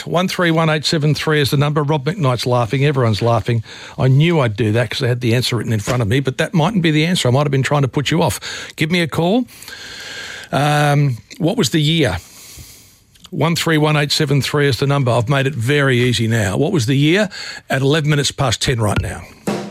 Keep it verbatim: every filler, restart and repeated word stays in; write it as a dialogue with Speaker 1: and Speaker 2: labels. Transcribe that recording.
Speaker 1: one three one eight seven three is the number. Rob McKnight's laughing. Everyone's laughing. I knew I'd do that because I had the answer written in front of me, but that mightn't be the answer. I might have been trying to put you off. Give me a call. Um, what was the year? one three one eight seven three is the number. I've made it very easy now. What was the year? At eleven minutes past ten right now.